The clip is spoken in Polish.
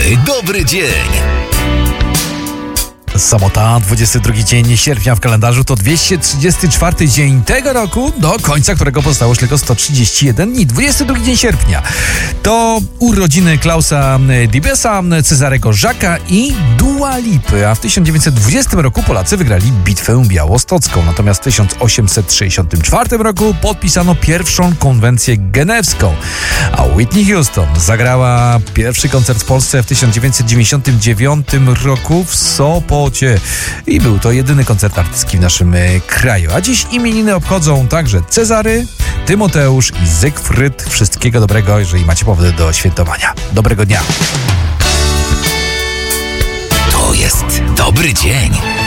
dobry dzień. Sobota, 22 dzień sierpnia w kalendarzu to 234 dzień tego roku, do końca którego pozostało już tylko 131 dni. 22 dzień sierpnia to urodziny Klausa Dibesa, Cezarego Żaka i Dua Lipy, a w 1920 roku Polacy wygrali bitwę białostocką. Natomiast w 1864 roku podpisano pierwszą konwencję genewską, a Whitney Houston zagrała pierwszy koncert w Polsce w 1999 roku w Sopocie. I był to jedyny koncert artystki w naszym kraju. A dziś imieniny obchodzą także Cezary, Tymoteusz i Zygfryd. Wszystkiego dobrego, jeżeli macie powody do świętowania. Dobrego dnia. To jest dobry dzień.